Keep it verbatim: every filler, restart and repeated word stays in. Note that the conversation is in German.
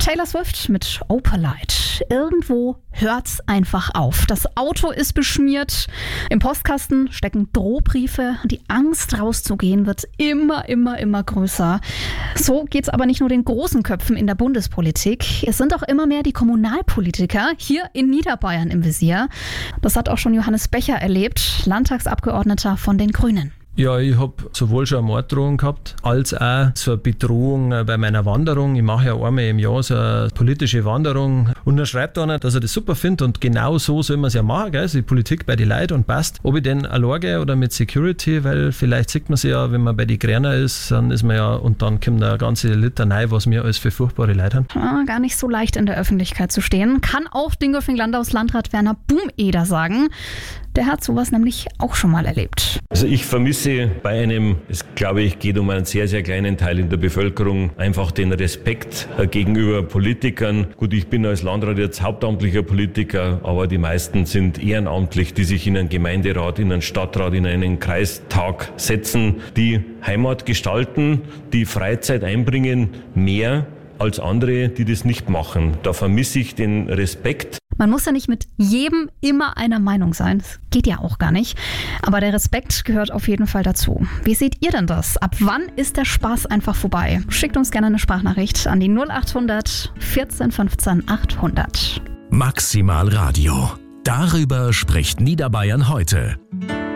Taylor Swift mit Opalite. Irgendwo hört's einfach auf. Das Auto ist beschmiert, im Postkasten stecken Drohbriefe. Die Angst rauszugehen wird immer, immer, immer größer. So geht's aber nicht nur den großen Köpfen in der Bundespolitik. Es sind auch immer mehr die Kommunalpolitiker hier in Niederbayern im Visier. Das hat auch schon Johannes Becher erlebt, Landtagsabgeordneter von den Grünen. Ja, ich habe sowohl schon eine Morddrohung gehabt, als auch so eine Bedrohung bei meiner Wanderung. Ich mache ja einmal im Jahr so eine politische Wanderung und dann schreibt einer, dass er das super findet und genau so soll man es ja machen, gell? Also die Politik bei den Leuten und passt. Ob ich denn allein gehe oder mit Security, weil vielleicht sieht man sich ja, wenn man bei den Grünen ist, dann ist man ja, und dann kommt eine ganze Litanei, was wir alles für furchtbare Leute haben. Ja, gar nicht so leicht in der Öffentlichkeit zu stehen, kann auch Dingolfing-Landtags Landrat Werner Bumeder sagen. Der hat sowas nämlich auch schon mal erlebt. Also ich vermisse bei einem, es glaube ich, geht um einen sehr, sehr kleinen Teil in der Bevölkerung, einfach den Respekt gegenüber Politikern. Gut, ich bin als Landrat jetzt hauptamtlicher Politiker, aber die meisten sind ehrenamtlich, die sich in einen Gemeinderat, in einen Stadtrat, in einen Kreistag setzen, die Heimat gestalten, die Freizeit einbringen, mehr als andere, die das nicht machen. Da vermisse ich den Respekt. Man muss ja nicht mit jedem immer einer Meinung sein. Das geht ja auch gar nicht. Aber der Respekt gehört auf jeden Fall dazu. Wie seht ihr denn das? Ab wann ist der Spaß einfach vorbei? Schickt uns gerne eine Sprachnachricht an die null acht hundert vierzehn fünfzehn achthundert. Maximal Radio. Darüber spricht Niederbayern heute.